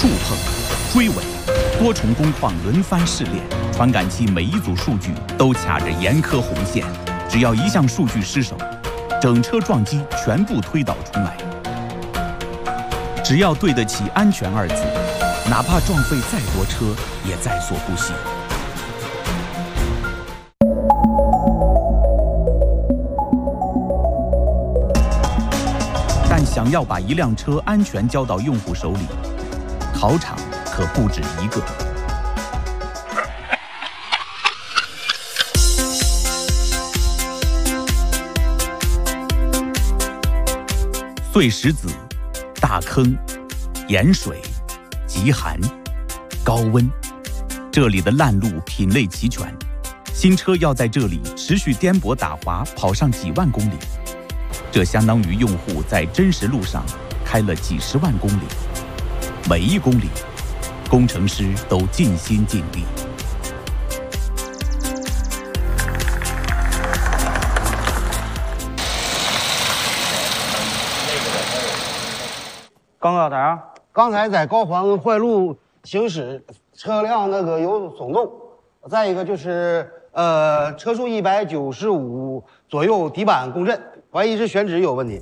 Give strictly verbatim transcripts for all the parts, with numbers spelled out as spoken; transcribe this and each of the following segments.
触碰、追尾，多重工况轮番试炼，传感器每一组数据都卡着严苛红线，只要一项数据失守，整车撞击全部推倒重来。只要对得起安全二字，哪怕撞废再多车也在所不惜。但想要把一辆车安全交到用户手里，考场可不止一个。碎石子、大坑、盐水、极寒、高温，这里的烂路品类齐全，新车要在这里持续颠簸打滑跑上几万公里，这相当于用户在真实路上开了几十万公里，每一公里工程师都尽心尽力。 刚刚咋样？ 刚才在高环坏路行驶，车辆那个有松动，再一个就是呃车速一百九十五左右，底板共振，怀疑是选址有问题。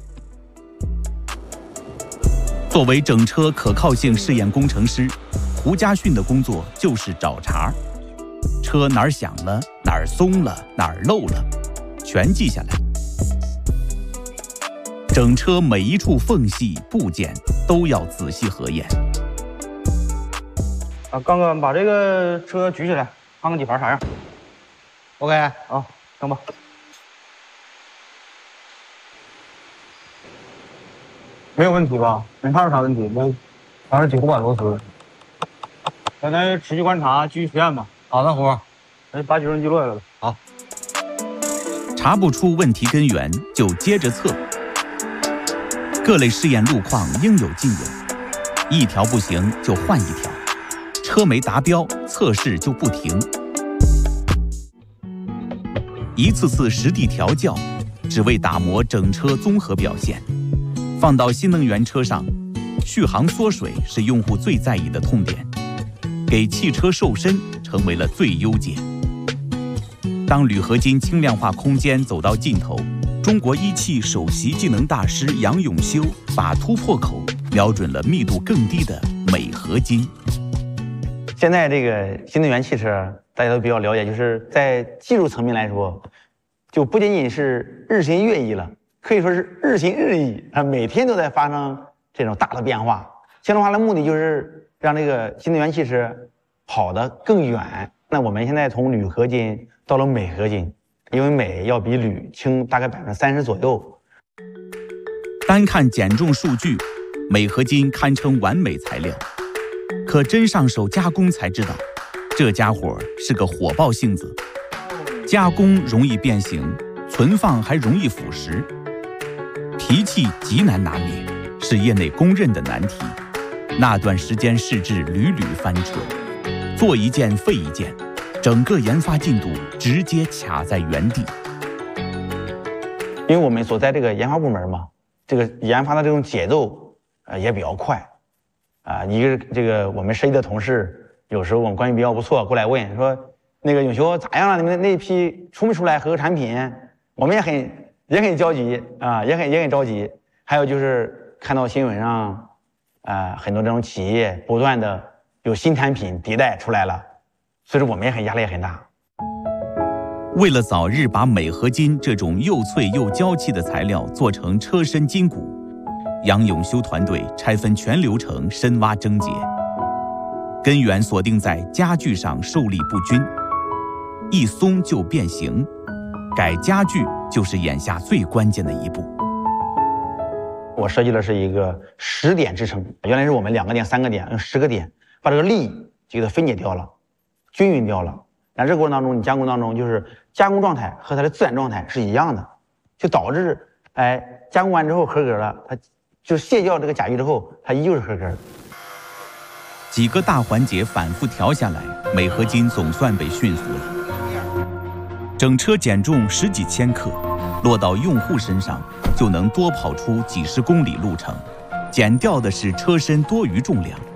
作为整车可靠性试验工程师，胡家训的工作就是找茬，车哪儿响了，哪儿松了，哪儿漏了，全记下来。整车每一处缝隙部件都要仔细核验。 啊，刚哥，把这个车举起来，看看底盘啥样。 OK， 啊，行吧。没有问题吧？没看出啥问题，没，还是几乎板螺丝。现在持续观察，继续实验吧。 好的，胡。 那把举升机落下来了。 好。 查不出问题根源，就接着测。各类试验路况应有尽有，一条不行就换一条，车没达标，测试就不停。一次次实地调教，只为打磨整车综合表现。放到新能源车上，续航缩水是用户最在意的痛点，给汽车瘦身成为了最优解。当铝合金轻量化空间走到尽头，中国一汽首席技能大师杨永修把突破口瞄准了密度更低的镁合金。 现在这个新能源汽车大家都比较了解，就是在技术层面来说，就不仅仅是日新月异了，可以说是日新日异啊，每天都在发生这种大的变化。新能源化的目的就是让这个新能源汽车跑得更远。那我们现在从铝合金到了镁合金，因为镁要比铝轻大概百分之三十左右。 单看减重数据，镁合金堪称完美材料，可真上手加工才知道，这家伙是个火爆性子，加工容易变形，存放还容易腐蚀，脾气极难拿捏，是业内公认的难题。那段时间试制屡屡翻车，做一件废一件，整个研发进度直接卡在原地。 因为我们所在这个研发部门嘛，这个研发的这种节奏呃也比较快啊。一个这个我们设计的同事，有时候我们关系比较不错，过来问说那个永修咋样了？你们那批出没出来合格产品？我们也很也很焦急啊，也很也很着急。还有就是看到新闻上，呃，很多这种企业不断的有新产品迭代出来了，所以说我们也很压力也很大。 为了早日把镁合金这种又脆又娇气的材料做成车身筋骨，杨永修团队拆分全流程深挖症结，根源锁定在家具上受力不均，一松就变形，改家具就是眼下最关键的一步。 我设计的是一个十点支撑，原来是我们两个点、三个点，用十个点把这个力就给它分解掉了，均匀掉了。然后这个过程当中，你加工当中就是加工状态和它的自然状态是一样的，就导致哎加工完之后合格了，它就卸掉这个甲具之后，它依旧是合格的。 几个大环节反复调下来，镁合金总算被驯服了。整车减重十几千克，落到用户身上就能多跑出几十公里路程，减掉的是车身多余重量。